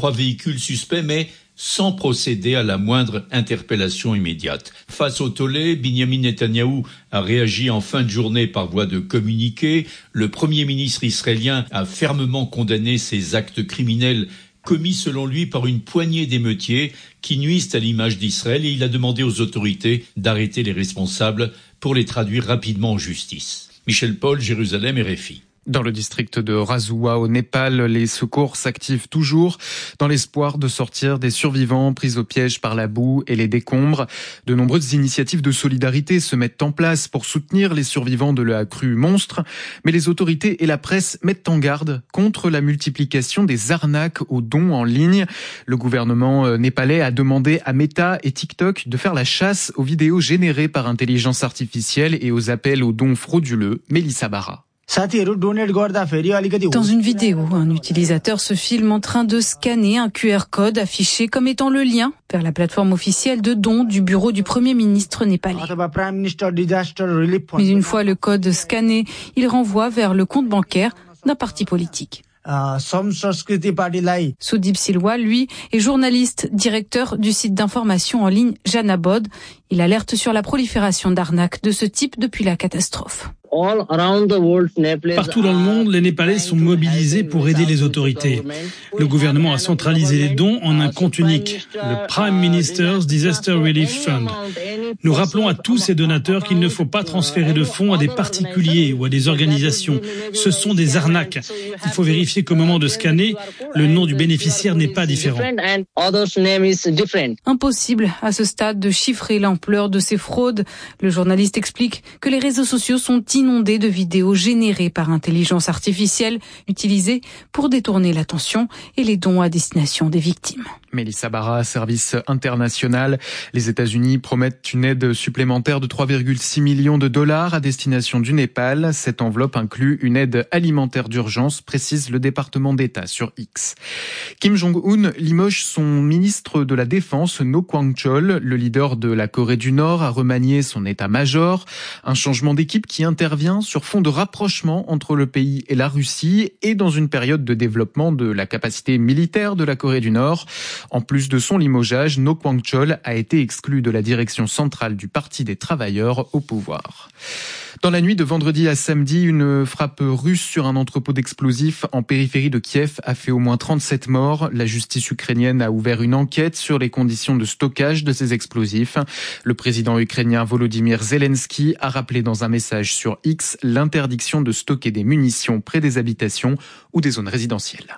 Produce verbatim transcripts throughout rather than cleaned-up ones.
trois véhicules suspects, mais sans procéder à la moindre interpellation immédiate. Face au tollé, Binyamin Netanyahou a réagi en fin de journée par voie de communiqué. Le Premier ministre israélien a fermement condamné ces actes criminels commis selon lui par une poignée d'émeutiers qui nuisent à l'image d'Israël, et il a demandé aux autorités d'arrêter les responsables pour les traduire rapidement en justice. Michel Paul, Jérusalem, R F I. Dans le district de Rasoua au Népal, les secours s'activent toujours dans l'espoir de sortir des survivants pris au piège par la boue et les décombres. De nombreuses initiatives de solidarité se mettent en place pour soutenir les survivants de la crue monstre, mais les autorités et la presse mettent en garde contre la multiplication des arnaques aux dons en ligne. Le gouvernement népalais a demandé à Meta et TikTok de faire la chasse aux vidéos générées par intelligence artificielle et aux appels aux dons frauduleux. Mélissa Barra. Dans une vidéo, un utilisateur se filme en train de scanner un Q R code affiché comme étant le lien vers la plateforme officielle de dons du bureau du Premier ministre népalais. Mais une fois le code scanné, il renvoie vers le compte bancaire d'un parti politique. Soudip Silwa, lui, est journaliste, directeur du site d'information en ligne Janabod. Il alerte sur la prolifération d'arnaques de ce type depuis la catastrophe. Partout dans le monde, les Népalais sont mobilisés pour aider les autorités. Le gouvernement a centralisé les dons en un compte unique, le Prime Minister's Disaster Relief Fund. Nous rappelons à tous ces donateurs qu'il ne faut pas transférer de fonds à des particuliers ou à des organisations. Ce sont des arnaques. Il faut vérifier qu'au moment de scanner, le nom du bénéficiaire n'est pas différent. Impossible à ce stade de chiffrer l'ampleur de ces fraudes. Le journaliste explique que les réseaux sociaux sont inondés de vidéos générées par intelligence artificielle, utilisées pour détourner l'attention et les dons à destination des victimes. Mélissa Barra, service international. Les États-Unis promettent une aide supplémentaire de trois virgule six millions de dollars à destination du Népal. Cette enveloppe inclut une aide alimentaire d'urgence, précise le département d'État sur X. Kim Jong-un limoge son ministre de la Défense, No Kwang-chol. Le leader de la Corée du Nord a remanié son état-major. Un changement d'équipe qui intervient sur fond de rapprochement entre le pays et la Russie et dans une période de développement de la capacité militaire de la Corée du Nord. En plus de son limogeage, No Kwang-chol a été exclu de la direction centrale du Parti des travailleurs au pouvoir. Dans la nuit de vendredi à samedi, une frappe russe sur un entrepôt d'explosifs en périphérie de Kiev a fait au moins trente-sept morts. La justice ukrainienne a ouvert une enquête sur les conditions de stockage de ces explosifs. Le président ukrainien Volodymyr Zelensky a rappelé dans un message sur X l'interdiction de stocker des munitions près des habitations ou des zones résidentielles.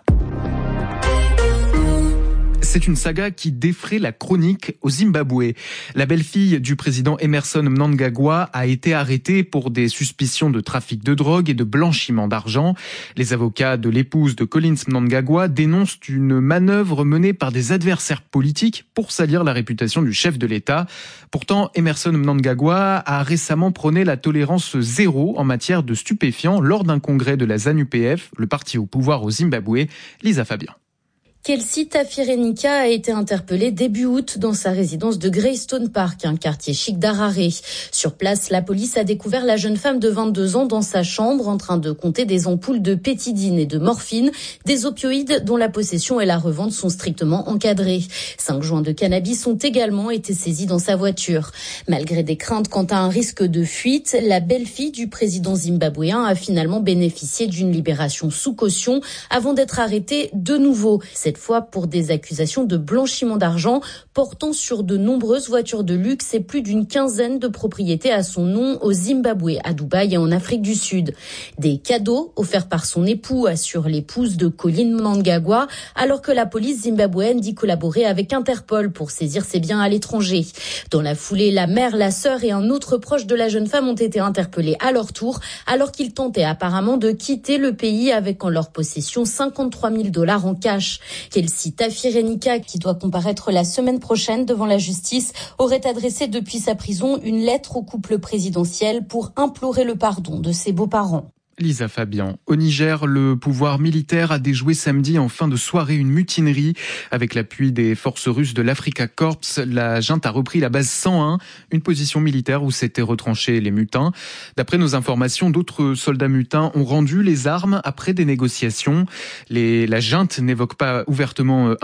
C'est une saga qui défraie la chronique au Zimbabwe. La belle-fille du président Emmerson Mnangagwa a été arrêtée pour des suspicions de trafic de drogue et de blanchiment d'argent. Les avocats de l'épouse de Collins Mnangagwa dénoncent une manœuvre menée par des adversaires politiques pour salir la réputation du chef de l'État. Pourtant, Emmerson Mnangagwa a récemment prôné la tolérance zéro en matière de stupéfiants lors d'un congrès de la ZANU P F, le parti au pouvoir au Zimbabwe. Lisa Fabien. Kelsey Tafirenika a été interpellée début août dans sa résidence de Greystone Park, un quartier chic d'Harare. Sur place, la police a découvert la jeune femme de vingt-deux ans dans sa chambre en train de compter des ampoules de pétidine et de morphine, des opioïdes dont la possession et la revente sont strictement encadrées. Cinq joints de cannabis ont également été saisis dans sa voiture. Malgré des craintes quant à un risque de fuite, la belle-fille du président zimbabwéen a finalement bénéficié d'une libération sous caution avant d'être arrêtée de nouveau. Cette fois pour des accusations de blanchiment d'argent portant sur de nombreuses voitures de luxe et plus d'une quinzaine de propriétés à son nom au Zimbabwe, à Dubaï et en Afrique du Sud. Des cadeaux offerts par son époux assure l'épouse de Collins Mnangagwa, alors que la police zimbabwéenne dit collaborer avec Interpol pour saisir ses biens à l'étranger. Dans la foulée, la mère, la sœur et un autre proche de la jeune femme ont été interpellés à leur tour, alors qu'ils tentaient apparemment de quitter le pays avec en leur possession cinquante-trois mille dollars en cash. Kelsey Tafirenika, qui doit comparaître la semaine prochaine devant la justice, aurait adressé depuis sa prison une lettre au couple présidentiel pour implorer le pardon de ses beaux-parents. Lisa Fabian. Au Niger, le pouvoir militaire a déjoué samedi en fin de soirée une mutinerie. Avec l'appui des forces russes de l'Afrika Corps, la junte a repris la base cent un, une position militaire où s'étaient retranchés les mutins. D'après nos informations, d'autres soldats mutins ont rendu les armes après des négociations. Les, la junte n'évoque pas ouvertement